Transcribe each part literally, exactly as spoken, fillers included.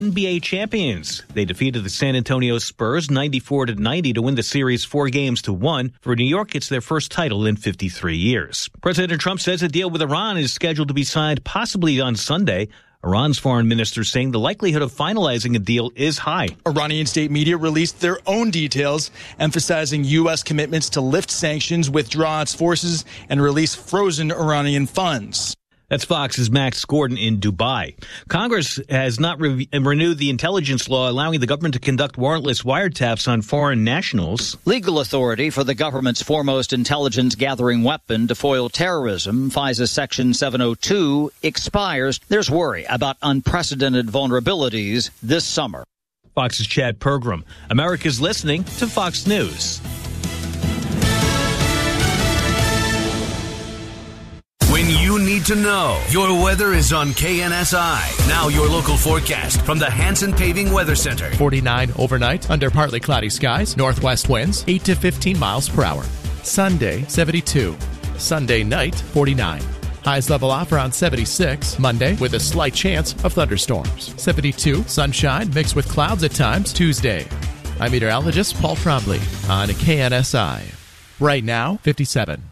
N B A champions. They defeated the San Antonio Spurs ninety-four to ninety to win the series four games to one. For New York, it's their first title in fifty-three years. President Trump says a deal with Iran is scheduled to be signed possibly on Sunday. Iran's foreign minister saying the likelihood of finalizing a deal is high. Iranian state media released their own details, emphasizing U S commitments to lift sanctions, withdraw its forces, and release frozen Iranian funds. That's Fox's Max Gordon in Dubai. Congress has not re- renewed the intelligence law allowing the government to conduct warrantless wiretaps on foreign nationals. Legal authority for the government's foremost intelligence-gathering weapon to foil terrorism, FISA Section seven oh two, expires. There's worry about unprecedented vulnerabilities this summer. Fox's Chad Pergram. America's listening to Fox News. When you need to know, your weather is on K N S I. Now your local forecast from the Hanson Paving Weather Center. forty-nine overnight under partly cloudy skies. Northwest winds eight to fifteen miles per hour. Sunday, seventy-two. Sunday night, forty-nine. Highs level off around seventy-six. Monday with a slight chance of thunderstorms. seventy-two. Sunshine mixed with clouds at times. Tuesday. I'm meteorologist Paul Trombley on K N S I. Right now, fifty-seven.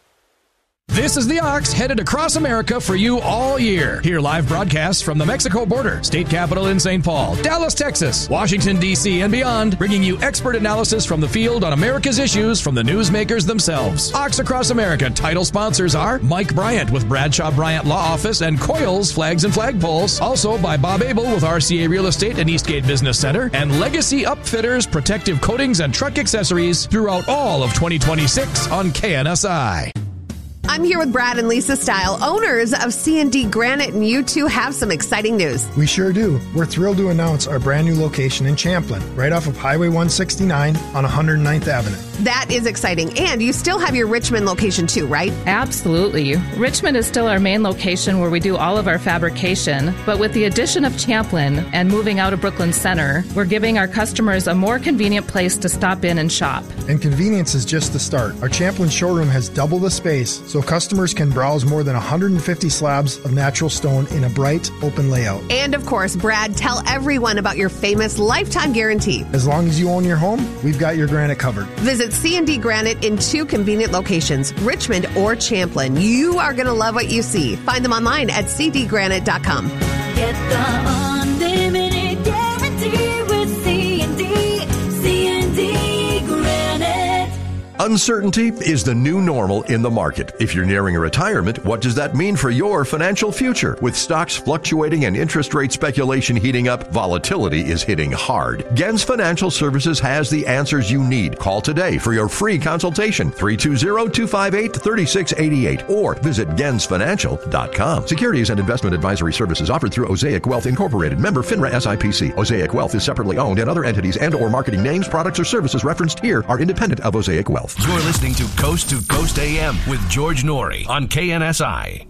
This is the Ox headed across America for you all year. Hear live broadcasts from the Mexico border, state capital in Saint Paul, Dallas, Texas, Washington, D C, and beyond, bringing you expert analysis from the field on America's issues from the newsmakers themselves. Ox Across America title sponsors are Mike Bryant with Bradshaw Bryant Law Office and Coils Flags and Flagpoles. Also by Bob Abel with R C A Real Estate and Eastgate Business Center, and Legacy Upfitters, Protective Coatings, and Truck Accessories throughout all of twenty twenty-six on K N S I. I'm here with Brad and Lisa Stile, owners of C and D Granite, and you two have some exciting news. We sure do. We're thrilled to announce our brand new location in Champlin, right off of Highway one sixty-nine on one hundred ninth Avenue. That is exciting. And you still have your Richmond location too, right? Absolutely. Richmond is still our main location where we do all of our fabrication, but with the addition of Champlin and moving out of Brooklyn Center, we're giving our customers a more convenient place to stop in and shop. And convenience is just the start. Our Champlin showroom has double the space, so customers can browse more than one hundred fifty slabs of natural stone in a bright, open layout. And of course, Brad, tell everyone about your famous lifetime guarantee. As long as you own your home, we've got your granite covered. Visit C and D Granite in two convenient locations, Richmond or Champlin. You are going to love what you see. Find them online at c d granite dot com. Get the unlimited guarantee with C and D, C and D Granite. Uncertainty is the new normal in the market. If you're nearing a retirement, what does that mean for your financial future? With stocks fluctuating and interest rate speculation heating up, volatility is hitting hard. Gens Financial Services has the answers you need. Call today for your free consultation, three two zero, two five eight, three six eight eight, or visit gens financial dot com. Securities and investment advisory services offered through Osaic Wealth Incorporated, member FINRA S I P C. Osaic Wealth is separately owned, and other entities and or marketing names, products, or services referenced here are independent of Osaic Wealth. You're listening to Coast to Coast A M with George Norrie on K N S I.